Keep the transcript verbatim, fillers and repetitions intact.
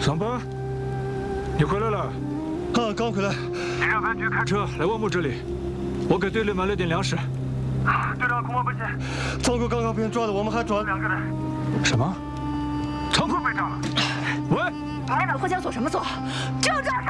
桑巴，你回来了？ 啊，刚回来。 你让分局开车来万木这里，我给队里买了点粮食。队长恐怕不行， 仓库刚刚被人抓的，我们还抓了两个人。 什么？仓库被炸了？喂！ 你们俩互相锁什么锁？就这。